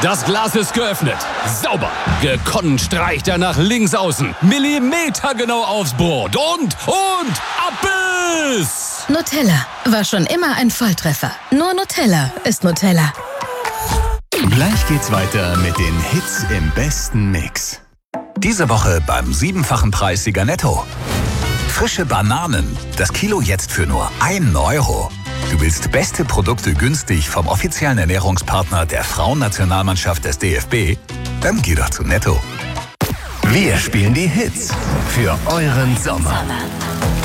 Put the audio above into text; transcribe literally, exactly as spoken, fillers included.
Das Glas ist geöffnet. Sauber. Gekonnt streicht er nach links außen. Millimetergenau aufs Brot. Und, und, Abbiss! Nutella war schon immer ein Volltreffer. Nur Nutella ist Nutella. Gleich geht's weiter mit den Hits im besten Mix. Diese Woche beim siebenfachen Preis Sieger Netto. Frische Bananen. Das Kilo jetzt für nur einen Euro. Du willst beste Produkte günstig vom offiziellen Ernährungspartner der Frauennationalmannschaft des D F B? Dann geh doch zu Netto. Wir spielen die Hits für euren Sommer.